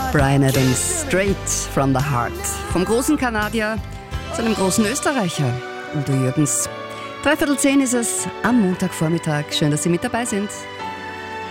Bryan Adams, straight from the heart. Vom großen Kanadier zu einem großen Österreicher, Udo Jürgens. 9:15 ist es am Montagvormittag. Schön, dass Sie mit dabei sind.